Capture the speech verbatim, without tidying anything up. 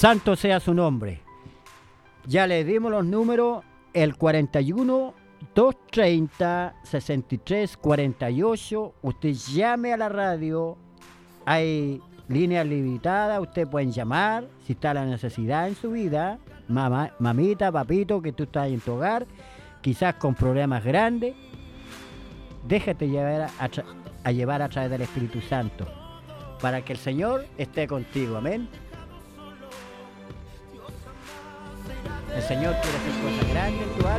Santo sea su nombre. Ya le dimos los números, el cuarenta y uno, doscientos treinta, sesenta y tres, cuarenta y ocho. Usted llame a la radio, hay líneas limitadas, usted pueden llamar si está la necesidad en su vida, mamá, mamita, papito, que tú estás en tu hogar, quizás con problemas grandes. Déjate llevar a, tra- a llevar a través del Espíritu Santo, para que el Señor esté contigo, amén. El Señor quiere hacer cosas grandes en tu alma.